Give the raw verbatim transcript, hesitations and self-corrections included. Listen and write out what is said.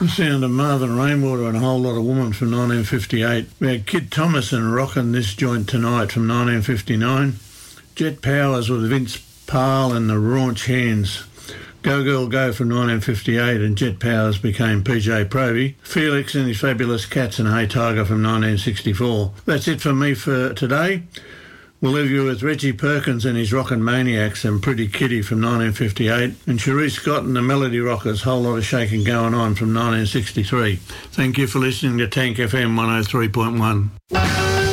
The Sound of Marvin Rainwater and A Whole Lot of Woman from nineteen fifty-eight. We had Kid Thomas and Rockin' This Joint Tonight from nineteen fifty-nine. Jet Powers with Vince Parle and the Raunch Hands. Go Girl Go from nineteen fifty-eight, and Jet Powers became P J Proby. Felix and his Fabulous Cats and Hey Tiger from nineteen sixty-four. That's it from me for today. We'll leave you with Reggie Perkins and his Rockin' Maniacs and Pretty Kitty from nineteen fifty-eight, and Cherie Scott and the Melody Rockers, Whole Lot of Shaking Going On from nineteen sixty-three. Thank you for listening to Tank F M one oh three point one.